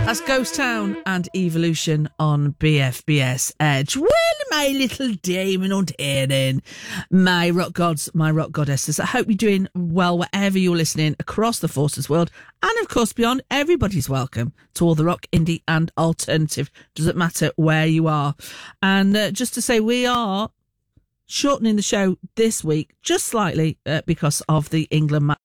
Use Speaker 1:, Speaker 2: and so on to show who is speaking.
Speaker 1: That's Ghost Town and Evolution on BFBS Edge. Well, my little Damon and Erin, my rock gods, my rock goddesses, I hope you're doing well wherever you're listening across the Forces world, and of course beyond. Everybody's welcome to all the rock, indie and alternative. Doesn't matter where you are. And just to say, we are shortening the show this week just slightly because of the England match.